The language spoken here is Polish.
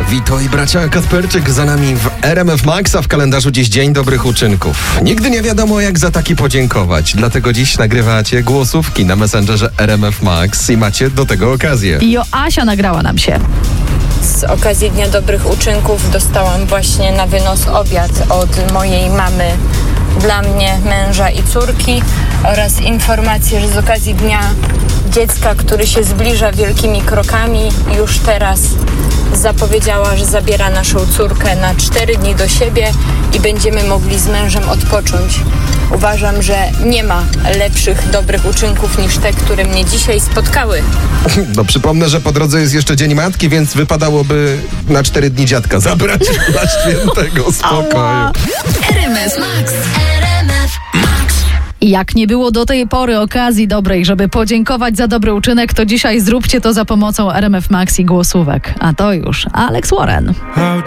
Wito i bracia Kasperczyk za nami w RMF Max, a w kalendarzu dziś Dzień Dobrych Uczynków. Nigdy nie wiadomo, jak za taki podziękować, dlatego dziś nagrywacie głosówki na Messengerze RMF Max i macie do tego okazję. I Asia nagrała nam się. Z okazji Dnia Dobrych Uczynków dostałam właśnie na wynos obiad od mojej mamy dla mnie, męża i córki oraz informację, że z okazji Dnia Dziecka, który się zbliża wielkimi krokami, już teraz zapowiedziała, że zabiera naszą córkę na 4 dni do siebie i będziemy mogli z mężem odpocząć. Uważam, że nie ma lepszych dobrych uczynków niż te, które mnie dzisiaj spotkały. No przypomnę, że po drodze jest jeszcze Dzień Matki, więc wypadałoby na 4 dni dziadka zabrać dla świętego spokoju. RMF Max. RMF Max. I jak nie było do tej pory okazji dobrej, żeby podziękować za dobry uczynek, to dzisiaj zróbcie to za pomocą RMF Max i głosówek. A to już Alex Warren.